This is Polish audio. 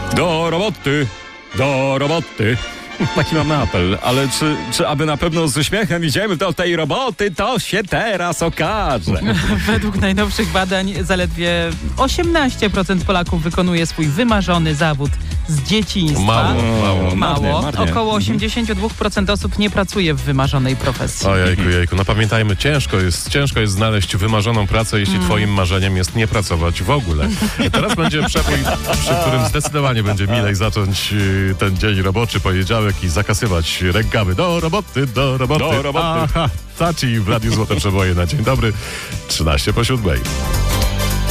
Do roboty, do roboty. Taki mam apel, ale czy aby na pewno z uśmiechem idziemy do tej roboty, to się teraz okaże. Według najnowszych badań zaledwie 18% Polaków wykonuje swój wymarzony zawód z dzieciństwa. Mało. Marnie. Około 82% osób nie pracuje w wymarzonej profesji. Ojejku, no pamiętajmy, ciężko jest znaleźć wymarzoną pracę, jeśli twoim marzeniem jest nie pracować w ogóle. I teraz będzie przepój, przy którym zdecydowanie będzie milej zacząć ten dzień roboczy, poniedziałek i zakasywać rękawy. Do roboty, do roboty. Do roboty. Aha, Taci w Radiu Złote Przeboje na dzień dobry, 13 po 7.